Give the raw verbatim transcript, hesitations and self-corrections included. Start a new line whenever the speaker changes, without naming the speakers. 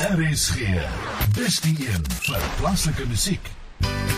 R S G. Dis die een vir plaaslike musiek.